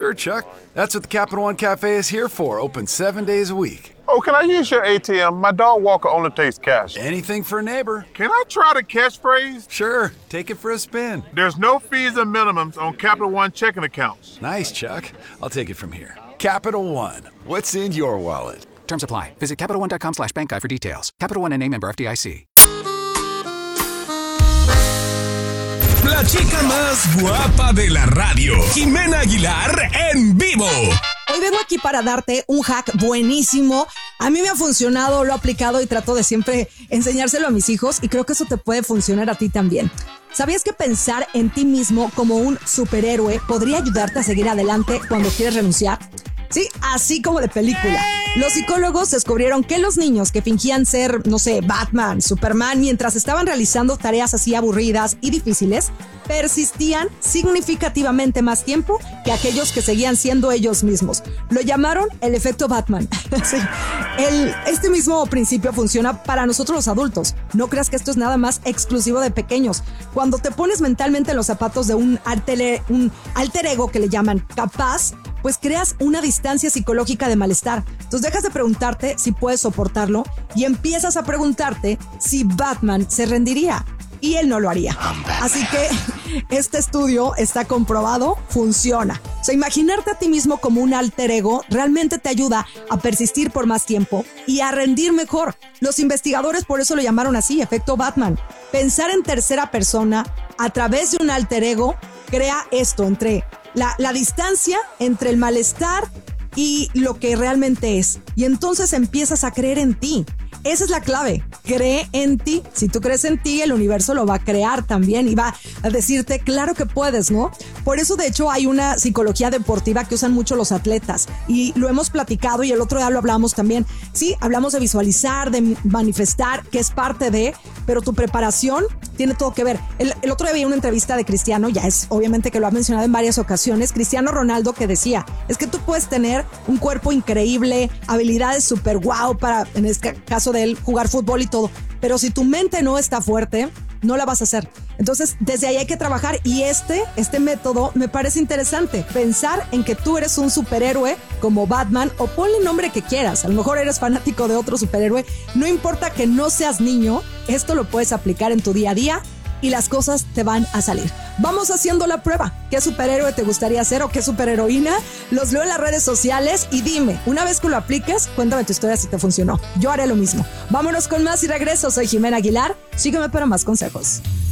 Sure, Chuck. That's what the Capital One Cafe is here for. Open 7 days a week. Oh, can I use your ATM? My dog Walker only takes cash. Anything for a neighbor. Can I try the catchphrase? Sure. Take it for a spin. There's no fees and minimums on Capital One checking accounts. Nice, Chuck. I'll take it from here. Capital One. What's in your wallet? Terms apply. Visit CapitalOne.com/bankguide for details. Capital One N.A. member FDIC. La chica más guapa de la radio, Jimena Aguilar, en vivo. Hoy vengo aquí para darte un hack buenísimo. A mí me ha funcionado, lo he aplicado y trato de siempre enseñárselo a mis hijos y creo que eso te puede funcionar a ti también. ¿Sabías que pensar en ti mismo como un superhéroe podría ayudarte a seguir adelante cuando quieres renunciar? Sí, así como de película. Los psicólogos descubrieron que los niños que fingían ser, no sé, Batman, Superman, mientras estaban realizando tareas así aburridas y difíciles, persistían significativamente más tiempo que aquellos que seguían siendo ellos mismos. Lo llamaron el efecto Batman. Sí. Este mismo principio funciona para nosotros los adultos. No creas que esto es nada más exclusivo de pequeños. Cuando te pones mentalmente en los zapatos de un alter ego que le llaman capaz, pues creas una distancia psicológica de malestar. Entonces dejas de preguntarte si puedes soportarlo y empiezas a preguntarte si Batman se rendiría. Y él no lo haría. Así que este estudio está comprobado, funciona. O sea, imaginarte a ti mismo como un alter ego realmente te ayuda a persistir por más tiempo y a rendir mejor. Los investigadores por eso lo llamaron así, efecto Batman. Pensar en tercera persona a través de un alter ego crea esto entre la distancia entre el malestar y lo que realmente es. Y entonces empiezas a creer en ti. Esa es la clave. Cree en ti. Si tú crees en ti, el universo lo va a crear también y va a decirte, claro que puedes, ¿no? Por eso, de hecho, hay una psicología deportiva que usan mucho los atletas y lo hemos platicado y el otro día lo hablamos también. Sí, hablamos de visualizar, de manifestar, que es parte de, pero tu preparación tiene todo que ver. El otro día vi una entrevista de Cristiano, ya es obviamente que lo ha mencionado en varias ocasiones, Cristiano Ronaldo, que decía, es que tú puedes tener un cuerpo increíble, habilidades súper guau para, en este caso de él, jugar fútbol y todo, pero si tu mente no está fuerte, no la vas a hacer. Entonces, desde ahí hay que trabajar y este método me parece interesante. Pensar en que tú eres un superhéroe como Batman o ponle el nombre que quieras. A lo mejor eres fanático de otro superhéroe. No importa que no seas niño, esto lo puedes aplicar en tu día a día y las cosas te van a salir. Vamos haciendo la prueba. ¿Qué superhéroe te gustaría ser o qué superheroína? Los leo en las redes sociales y dime, una vez que lo apliques, cuéntame tu historia si te funcionó. Yo haré lo mismo. Vámonos con más y regreso. Soy Jimena Aguilar. Sígueme para más consejos.